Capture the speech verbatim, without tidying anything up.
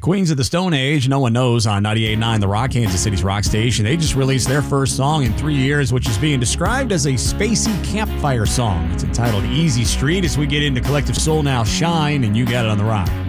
Queens of the Stone Age, no one knows, on ninety-eight point nine The Rock, Kansas City's rock station. They just released their first song in three years, which is being described as a spacey campfire song. It's entitled Easy Street as we get into Collective Soul Now, Shine, and you got it on The Rock.